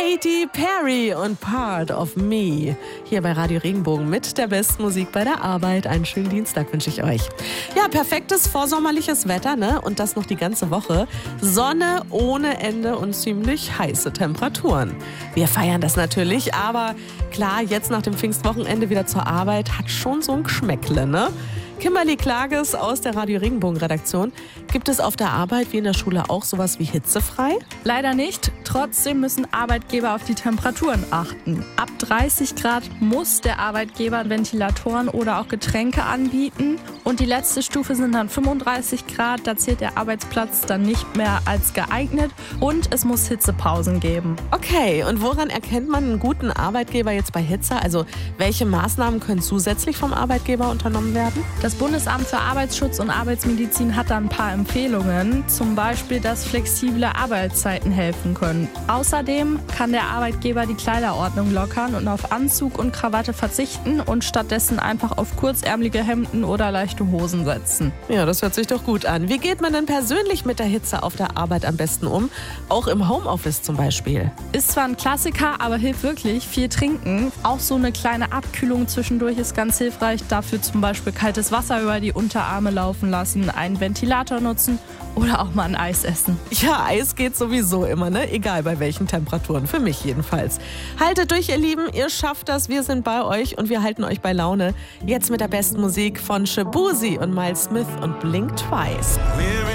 Katy Perry und Part of Me. Hier bei Radio Regenbogen mit der besten Musik bei der Arbeit. Einen schönen Dienstag wünsche ich euch. Ja, perfektes vorsommerliches Wetter, ne? Und das noch die ganze Woche. Sonne ohne Ende und ziemlich heiße Temperaturen. Wir feiern das natürlich, aber klar, jetzt nach dem Pfingstwochenende wieder zur Arbeit hat schon so ein Geschmäckle, ne? Kimberly Klages aus der Radio Regenbogen Redaktion. Gibt es auf der Arbeit wie in der Schule auch sowas wie hitzefrei? Leider nicht. Trotzdem müssen Arbeitgeber auf die Temperaturen achten. Ab 30 Grad muss der Arbeitgeber Ventilatoren oder auch Getränke anbieten. Und die letzte Stufe sind dann 35 Grad. Da zählt der Arbeitsplatz dann nicht mehr als geeignet. Und es muss Hitzepausen geben. Okay, und woran erkennt man einen guten Arbeitgeber jetzt bei Hitze? Also welche Maßnahmen können zusätzlich vom Arbeitgeber unternommen werden? Das Bundesamt für Arbeitsschutz und Arbeitsmedizin hat da ein paar Empfehlungen. Zum Beispiel, dass flexible Arbeitszeiten helfen können. Außerdem kann der Arbeitgeber die Kleiderordnung lockern und auf Anzug und Krawatte verzichten und stattdessen einfach auf kurzärmelige Hemden oder leichte Hosen setzen. Ja, das hört sich doch gut an. Wie geht man denn persönlich mit der Hitze auf der Arbeit am besten um? Auch im Homeoffice zum Beispiel. Ist zwar ein Klassiker, aber hilft wirklich. Viel trinken. Auch so eine kleine Abkühlung zwischendurch ist ganz hilfreich. Dafür zum Beispiel kaltes Wasser über die Unterarme laufen lassen, einen Ventilator nutzen oder auch mal ein Eis essen. Ja, Eis geht sowieso immer, ne? Egal bei welchen Temperaturen. Für mich jedenfalls. Haltet durch, ihr Lieben. Ihr schafft das. Wir sind bei euch und wir halten euch bei Laune. Jetzt mit der besten Musik von Shaboozey und Miles Smith und Blink Twice.